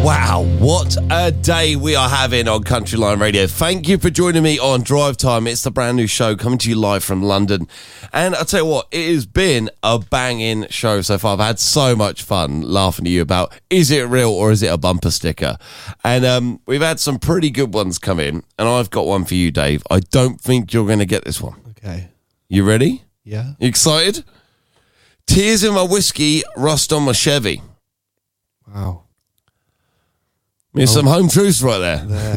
Wow, what a day we are having on Country Line Radio. Thank you for joining me on Drive Time. It's the brand new show coming to you live from London. And I'll tell you what, it has been a banging show so far. I've had so much fun laughing at you about, is it real or is it a bumper sticker? And we've had some pretty good ones come in. And I've got one for you, Dave. I don't think you're going to get this one. Okay. You ready? Yeah. You excited? Tears in my whiskey, rust on my Chevy. Wow. There's some home truths right there.